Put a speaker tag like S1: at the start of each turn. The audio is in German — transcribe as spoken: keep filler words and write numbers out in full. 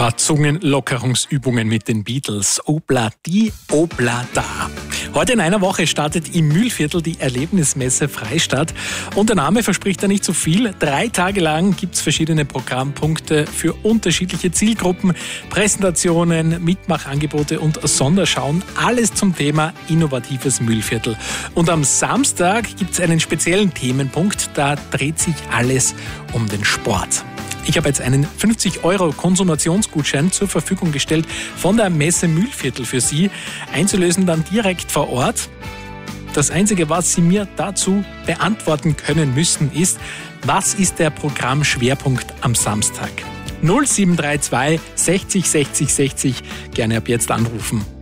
S1: paar Zungenlockerungsübungen mit den Beatles. Obla di, obla da. Heute in einer Woche startet im Mühlviertel die Erlebnismesse Freistadt. Und der Name verspricht da nicht so viel. Drei Tage lang gibt es verschiedene Programmpunkte für unterschiedliche Zielgruppen, Präsentationen, Mitmachangebote und Sonderschauen. Alles zum Thema innovatives Mühlviertel. Und am Samstag gibt es einen speziellen Themenpunkt. Da dreht sich alles um den Sport. Ich habe jetzt einen fünfzig Euro Konsumationsgutschein zur Verfügung gestellt von der Messe Mühlviertel für Sie. Einzulösen dann direkt vor Ort. Das Einzige, was Sie mir dazu beantworten können müssen, ist, was ist der Programmschwerpunkt am Samstag? null sieben drei zwei sechzig sechzig sechzig. Gerne ab jetzt anrufen.